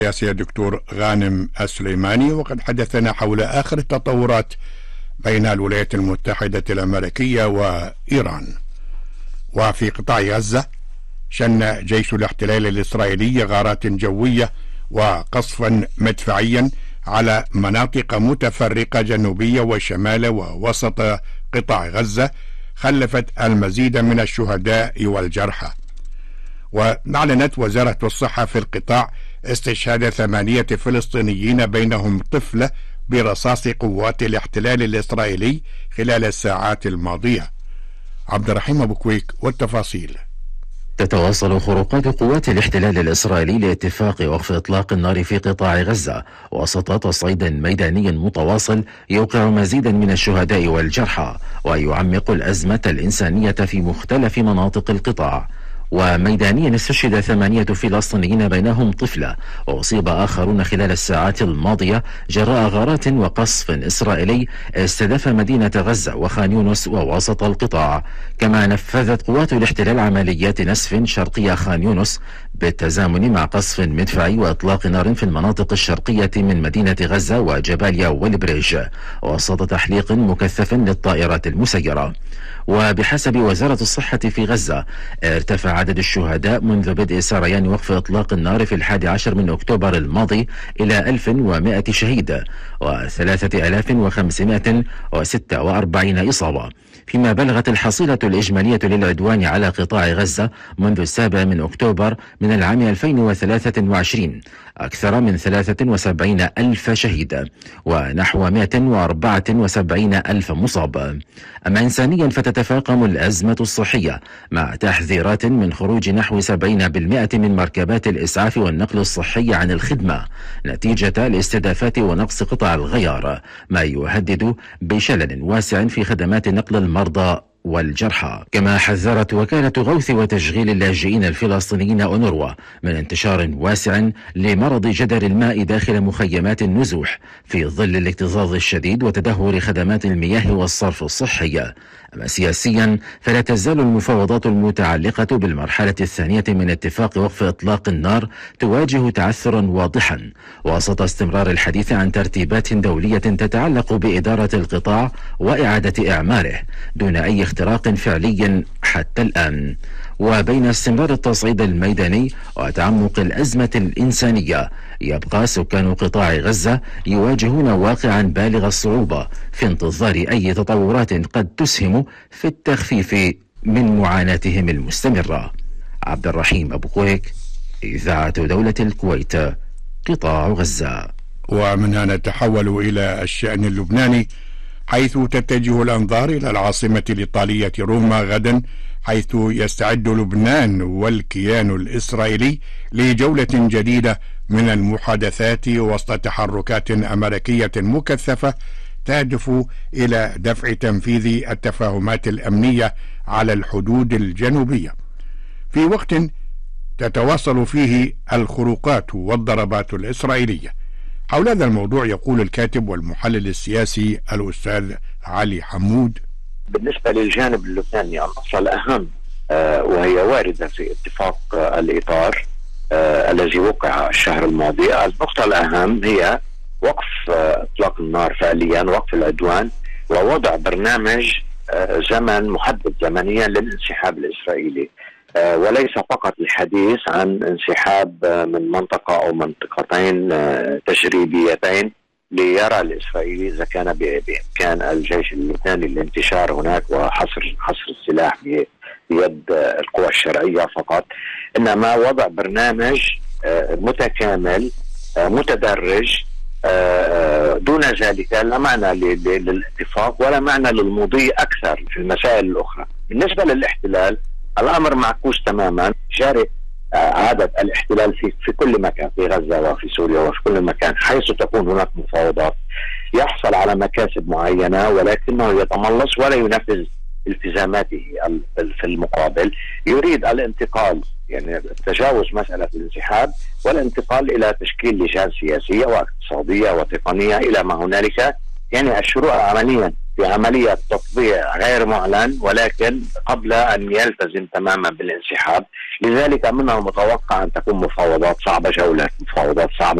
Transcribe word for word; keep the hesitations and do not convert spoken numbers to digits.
السياسي الدكتور غانم السليماني، وقد حدثنا حول آخر التطورات بين الولايات المتحدة الأمريكية وإيران. وفي قطاع غزة شن جيش الاحتلال الإسرائيلي غارات جوية وقصفا مدفعيا على مناطق متفرقة جنوبية وشمال ووسط قطاع غزة خلفت المزيد من الشهداء والجرحى. وأعلنت وزارة الصحة في القطاع استشهاد ثمانية فلسطينيين بينهم طفلة برصاص قوات الاحتلال الإسرائيلي خلال الساعات الماضية. عبد الرحيم أبو كويك والتفاصيل. تتواصل خروقات قوات الاحتلال الإسرائيلي لاتفاق وقف إطلاق النار في قطاع غزة وسط تصعيد ميداني متواصل يوقع مزيدا من الشهداء والجرحى ويعمق الأزمة الإنسانية في مختلف مناطق القطاع. وميدانيا استشهد ثمانية فلسطينيين بينهم طفلة، وأصيب آخرون خلال الساعات الماضية جراء غارات وقصف إسرائيلي استهدف مدينة غزة وخان يونس ووسط القطاع. كما نفذت قوات الاحتلال عمليات نسف شرقية خان يونس بالتزامن مع قصف مدفعي وإطلاق نار في المناطق الشرقية من مدينة غزة وجباليا والبريج وسط تحليق مكثف للطائرات المسيرة. وبحسب وزارة الصحة في غزة ارتفع عدد الشهداء منذ بدء سريان وقف إطلاق النار في الحادي عشر من أكتوبر الماضي إلى ألف ومائة شهيد وثلاثة آلاف وخمسمائة وستة وأربعين إصابة، فيما بلغت الحصيلة الإجمالية للعدوان على قطاع غزة منذ السابع من أكتوبر من العام ألفين وثلاثة وعشرين أكثر من ثلاثة وسبعين ألف شهيد ونحو مائة وأربعة وسبعين ألف مصاب. أما إنسانيا فتتفاقم الأزمة الصحية مع تحذيرات من خروج نحو سبعين بالمئة من مركبات الإسعاف والنقل الصحي عن الخدمة نتيجة الاستهدافات ونقص قطع الغيار، ما يهدد بشلل واسع في خدمات نقل المرضى والجرحى. كما حذرت وكالة غوث وتشغيل اللاجئين الفلسطينيين أونروا من انتشار واسع لمرض جدر الماء داخل مخيمات النزوح في ظل الاكتظاظ الشديد وتدهور خدمات المياه والصرف الصحي. أما سياسيا فلا تزال المفاوضات المتعلقة بالمرحلة الثانية من اتفاق وقف إطلاق النار تواجه تعثرا واضحا وسط استمرار الحديث عن ترتيبات دولية تتعلق بإدارة القطاع وإعادة إعماره دون أي اختراق فعلي حتى الآن. وبين استمرار التصعيد الميداني وتعمق الأزمة الإنسانية يبقى سكان قطاع غزة يواجهون واقعا بالغ الصعوبة في انتظار أي تطورات قد تسهم في التخفيف من معاناتهم المستمرة. عبد الرحيم أبو كويك، إذاعة دولة الكويت، قطاع غزة. ومن هنا نتحول إلى الشأن اللبناني، حيث تتجه الأنظار إلى العاصمة الإيطالية روما غدا، حيث يستعد لبنان والكيان الإسرائيلي لجولة جديدة من المحادثات وسط تحركات أمريكية مكثفة تهدف إلى دفع تنفيذ التفاهمات الأمنية على الحدود الجنوبية، في وقت تتواصل فيه الخروقات والضربات الإسرائيلية. حول هذا الموضوع يقول الكاتب والمحلل السياسي الأستاذ علي حمود: بالنسبة للجانب اللبناني النقطة الأهم آه وهي واردة في اتفاق آه الإطار آه الذي وقع الشهر الماضي. النقطة الأهم هي وقف آه إطلاق النار فعليا، وقف العدوان، ووضع برنامج آه زمن محدد زمنيا للانسحاب الإسرائيلي، آه وليس فقط الحديث عن انسحاب آه من منطقة أو منطقتين آه تجريبيتين ليرى الإسرائيلي إذا كان بإمكان الجيش اللبناني الانتشار هناك وحصر حصر السلاح بيد القوى الشرعية فقط، إنما وضع برنامج آه متكامل آه متدرج. آه دون ذلك لا معنى للاتفاق ولا معنى للمضي أكثر في المسائل الأخرى. بالنسبة للاحتلال الأمر معكوس تماما، جاري عادة الاحتلال في في كل مكان، في غزة وفي سوريا وفي كل مكان حيث تكون هناك مفاوضات يحصل على مكاسب معينة، ولكنه يتملص ولا ينفذ التزاماته في المقابل. يريد الانتقال، يعني تجاوز مسألة الانسحاب والانتقال إلى تشكيل لجان سياسية واقتصادية وتقنية إلى ما هنالك، يعني الشروع عمليا في عملية تطبيع غير معلن، ولكن قبل أن يلتزم تماما بالانسحاب. لذلك من المتوقع أن تكون مفاوضات صعبة، جولة مفاوضات صعبة.